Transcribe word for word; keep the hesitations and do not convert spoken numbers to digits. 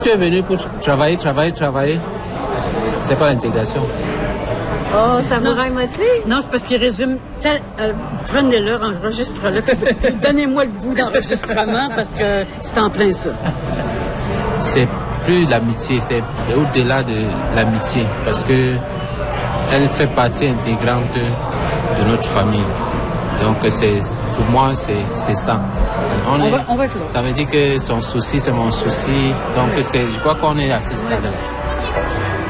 Tu es venu pour travailler, travailler, travailler. C'est pas l'intégration. Oh, ça vous remotive? Non, c'est parce qu'il résume. Euh, Prenez-le, enregistre-le, puis donnez-moi le bout d'enregistrement parce que c'est en plein ça. C'est plus l'amitié, c'est au-delà de l'amitié parce que elle fait partie intégrante de notre famille. Donc, c'est, pour moi, c'est, c'est ça. On, on, est, va, on va être là. Ça veut dire que son souci, c'est mon souci. Donc, c'est, je crois qu'on est à ce stade-là.